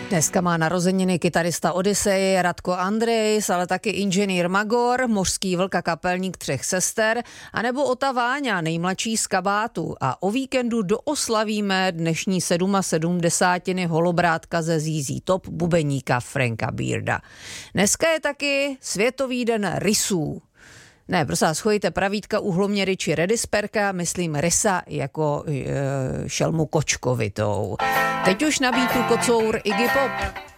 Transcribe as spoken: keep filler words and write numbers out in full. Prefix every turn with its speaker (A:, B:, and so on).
A: Dneska má narozeniny kytarista Odyssey Radko Andrejs, ale taky inženýr Magor, mořský vlk a kapelník Třech sester, anebo Ota Váňa, nejmladší z kabátu. A o víkendu dooslavíme dnešní sedmadesátiny holobrátka ze Z Z Top, bubeníka Franka Bearda. Dneska je taky Světový den rysů. Ne, prosím vás, chodíte pravítka, uhloměry či redisperka, myslím rysa jako e, šelmu kočkovitou. Teď už na beatu kocour Iggy Pop.